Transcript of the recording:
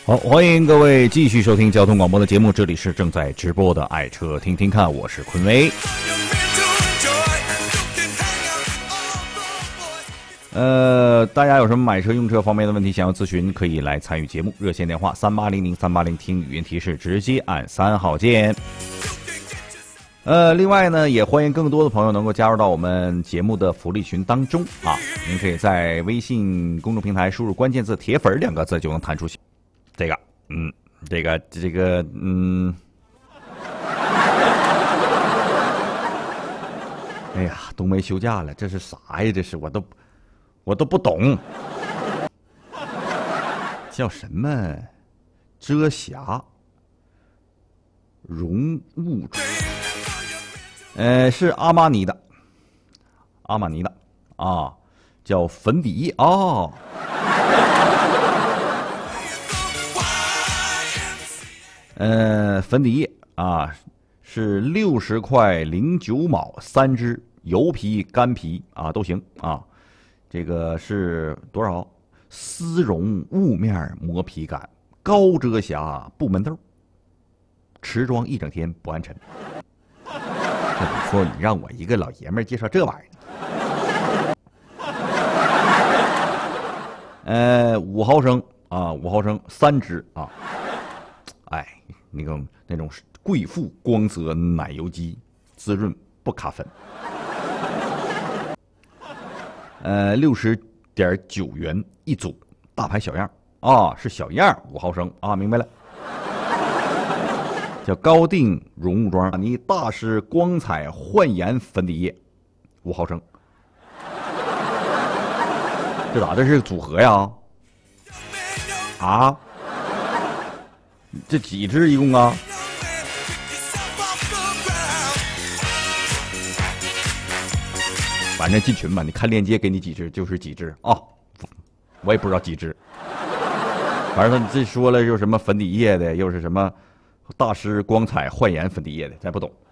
好，欢迎各位继续收听交通广播的节目，这里是正在直播的爱车听听看，我是坤威。大家有什么买车用车方面的问题想要咨询，可以来参与节目，热线电话3800-380，听语音提示，直接按3号键。另外呢，也欢迎更多的朋友能够加入到我们节目的福利群当中啊！您可以在微信公众平台输入关键字"铁粉"2个字，就能弹出这个，哎呀，冬梅休假了，这是啥呀？这是我都不懂，叫什么遮瑕溶物质？是阿玛尼的啊，叫粉底液哦。粉底液啊，是60块09毛3支，油皮、干皮啊都行啊。这个是多少？丝绒雾面磨皮感，高遮瑕不闷痘，持妆1整天不暗沉。这你说你让我一个老爷们儿介绍这玩意儿？5毫升啊，5毫升3支啊。哎，那种贵妇光泽奶油肌，滋润不卡粉。60.9元一组，大牌小样啊，是小样5毫升啊，明白了。叫高定溶雾妆，你大师光彩焕颜粉底液5毫升，这咋？这是组合呀？啊？这几支一共啊？反正进群吧，你看链接给你几支就是几支啊，我也不知道几支。反正他这说了又什么粉底液的，又是什么大师光彩焕颜粉底液的，咱不懂。